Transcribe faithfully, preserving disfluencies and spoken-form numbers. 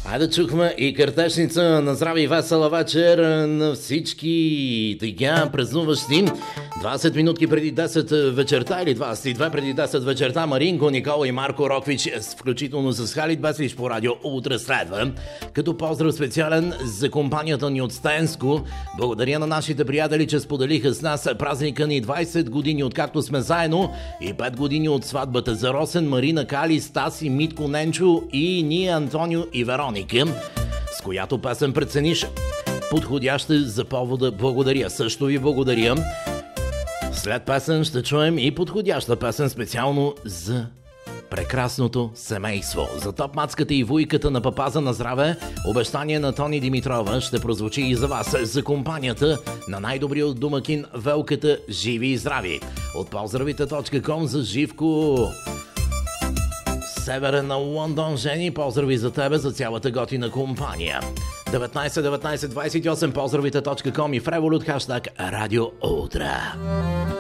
Айде чухме и картешница на здраве и весела вечер на всички тега празнуващи. двадесет минутки преди десет вечерта или двадесет и две преди десет вечерта Маринко, Никола и Марко Роквич, включително с Халид Бесвич по радио Утре следва. Като поздрав специален за компанията ни от Стенско. Благодаря на нашите приятели, че споделиха с нас празника ни двадесет години откакто сме заедно и пет години от сватбата за Росен, Марина, Кали, Стаси, Митко, Ненчо и ние Антонио и Вероника. С която песен прецениш подходяща за повода благодаря. Също ви благодаря. След песен ще чуем и подходяща песен специално за прекрасното семейство. За топ-мацката и вуйката на папаза на здраве, обещание на Тони Димитрова ще прозвучи и за вас. За компанията на най-добрия домакин Велката живи и здрави. От поздравите точка ком за Живко Северен на Лондон. Жени, поздрави за тебе, за цялата готина компания. деветнадесет деветнадесет двадесет и осем поздравите точка ком и в Револют хаштаг Радио Утре.